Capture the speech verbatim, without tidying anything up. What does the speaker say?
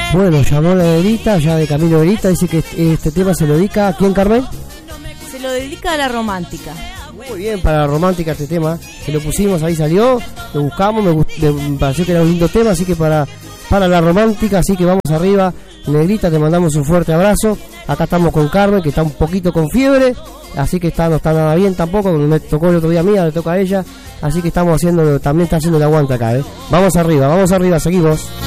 Bueno, llamó la Negrita, ya de camino Negrita, dice que este tema se lo dedica ¿a quién, Carmen? Se lo dedica a la romántica. Muy bien, para la romántica este tema, que lo pusimos, ahí salió, lo buscamos, me, gust- me pareció que era un lindo tema, así que para, para la romántica, así que vamos arriba. Negrita, te mandamos un fuerte abrazo. Acá estamos con Carmen, que está un poquito con fiebre, así que está, no está nada bien tampoco, me tocó el otro día a mí, le toca a ella, así que estamos haciendo, también está haciendo el aguante acá, ¿eh? Vamos arriba, vamos arriba, seguimos.